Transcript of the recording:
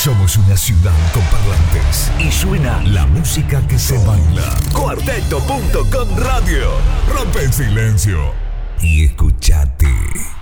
Somos una ciudad con parlantes y suena la música que se baila. Cuarteto.com Radio. Rompe el silencio y escuchate.